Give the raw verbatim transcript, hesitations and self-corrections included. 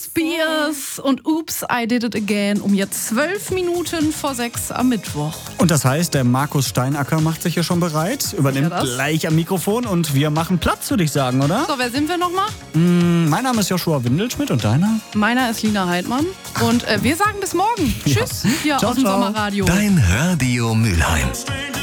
Spears und Oops, I Did It Again um jetzt zwölf Minuten vor sechs am Mittwoch. Und das heißt, der Markus Steinacker macht sich hier schon bereit, übernimmt Ja, gleich am Mikrofon und wir machen Platz, würde ich sagen, oder? So, wer sind wir nochmal? Mm, mein Name ist Joshua Windelschmidt und deiner? Meiner ist Lina Heidmann und äh, wir sagen bis morgen. Tschüss, hier Ciao, aus dem ciao. Sommerradio. Dein Radio Mülheim.